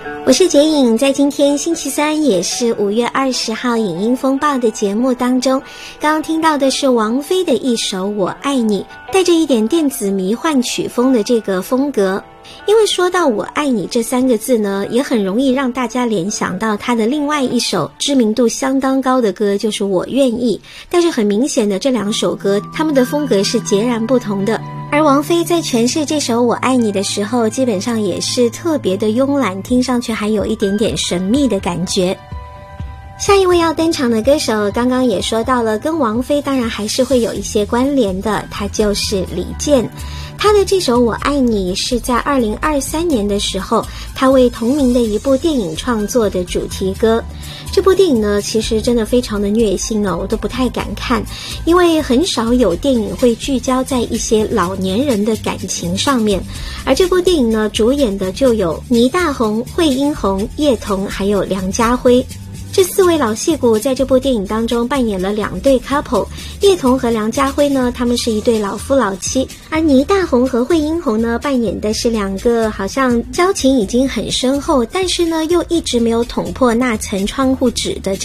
我是洁颖，在今天星期三，也是5月20号影音风暴的节目当中，刚刚听到的是王菲的一首《我爱你》，带着一点电子迷幻曲风的这个风格。因为说到我爱你这3个字呢，也很容易让大家联想到他的另外一首知名度相当高的歌，就是我愿意。但是很明显的，这2首歌他们的风格是截然不同的。而王菲在诠释这首我爱你的时候，基本上也是特别的慵懒，听上去还有一点点神秘的感觉。下一位要登场的歌手，刚刚也说到了，跟王菲当然还是会有一些关联的，他就是李健。他的这首我爱你是在2023年的时候，他为同名的一部电影创作的主题歌。这部电影呢，其实真的非常的虐心哦，我都不太敢看，因为很少有电影会聚焦在一些老年人的感情上面。而这部电影呢，主演的就有倪大红、惠英红、叶童还有梁家辉。这4位老戏骨在这部电影当中扮演了2对 couple， 叶童和梁家辉呢，他们是一对老夫老妻，而倪大红和惠英红呢，扮演的是2个好像交情已经很深厚，但是呢又一直没有捅破那层窗户纸的